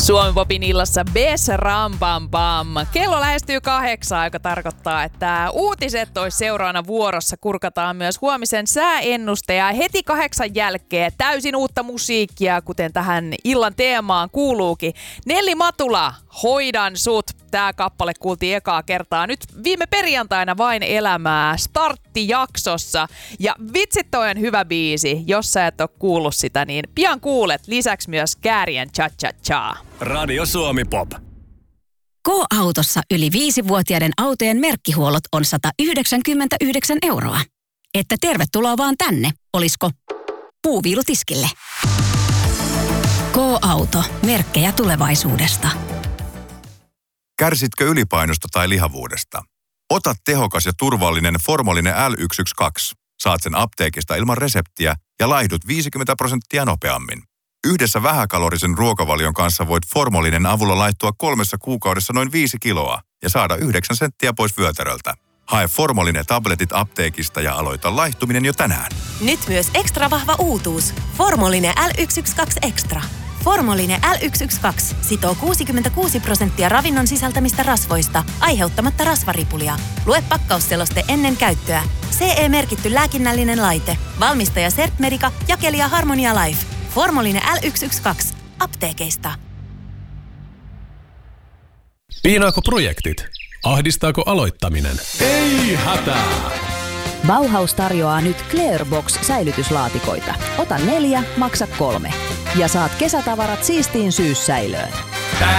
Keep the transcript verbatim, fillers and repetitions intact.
Suomi-popin illassa Bes Rampampam. Kello lähestyy kahdeksan, joka tarkoittaa, että uutiset olisi seuraavana vuorossa. Kurkataan myös huomisen sääennuste ja heti kahdeksan jälkeen täysin uutta musiikkia, kuten tähän illan teemaan kuuluukin. Nelli Matula, Hoidan sut. Tää kappale kuultiin ekaa kertaa nyt viime perjantaina Vain elämää starttijaksossa. Ja vitsit toi on hyvä biisi. Jos sä et oo kuullut sitä, niin pian kuulet. Lisäksi myös Kääriän Cha Cha Cha. Radio Suomi Pop. K-autossa yli viisivuotiaiden autojen merkkihuollot on sata yhdeksänkymmentäyhdeksän euroa. Että tervetuloa vaan tänne, olisko puuviilutiskille. K-auto. Merkkejä tulevaisuudesta. Kärsitkö ylipainosta tai lihavuudesta? Ota tehokas ja turvallinen Formolinen L yksi yksi kaksi. Saat sen apteekista ilman reseptiä ja laihdut viisikymmentä prosenttia nopeammin. Yhdessä vähäkalorisen ruokavalion kanssa voit Formolinen avulla laittua kolmessa kuukaudessa noin viisi kiloa ja saada yhdeksän senttiä pois vyötäröltä. Hae Formolinen tabletit apteekista ja aloita laihtuminen jo tänään. Nyt myös ekstra vahva uutuus. Formolinen L yksi yksi kaksi Extra. Formolinen L yksi yksi kaksi sitoo kuusikymmentäkuusi prosenttia ravinnon sisältämistä rasvoista, aiheuttamatta rasvaripulia. Lue pakkausseloste ennen käyttöä. C E-merkitty lääkinnällinen laite. Valmistaja Sertmedica, jakelija Harmonia Life. Formolinen L yksi yksi kaksi. Apteekeista. Piinaako projektit? Ahdistaako aloittaminen? Ei hätää! Bauhaus tarjoaa nyt Clearbox-säilytyslaatikoita. Ota neljä, maksa kolme. Ja saat kesätavarat siistiin syyssäilöön.